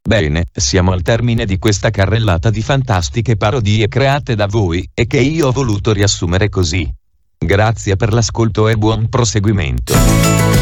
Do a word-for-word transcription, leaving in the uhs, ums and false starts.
Bene, siamo al termine di questa carrellata di fantastiche parodie create da voi, e che io ho voluto riassumere così. Grazie per l'ascolto e buon proseguimento.